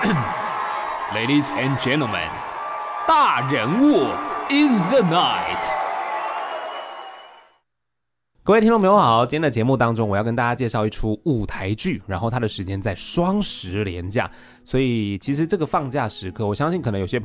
Ladies and gentlemen， 大人物 in the night。各位听众朋友好，今天的节目当中，我要跟大家介绍一出舞台剧，然后它的时间在双10连假，所以其实这个放假时刻，我相信可能有些